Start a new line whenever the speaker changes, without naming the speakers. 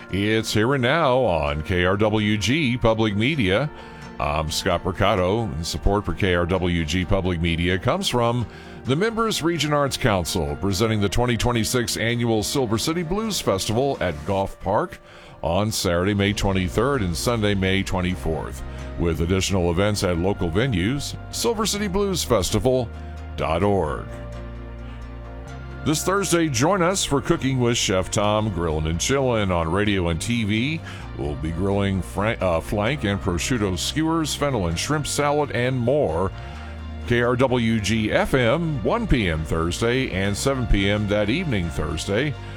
It's Here and Now on KRWG Public Media. I'm Scott Mercado, and support for KRWG Public Media comes from the Members Region Arts Council, presenting the 2026 annual Silver City Blues Festival at Goff Park on Saturday, May 23rd and Sunday, May 24th, with additional events at local venues, silvercitybluesfestival.org. This Thursday, join us for Cooking with Chef Tom, Grillin' and Chillin' on radio and TV. We'll be grilling flank and prosciutto skewers, fennel and shrimp salad, and more. KRWG FM, 1 p.m. Thursday and 7 p.m. that evening Thursday.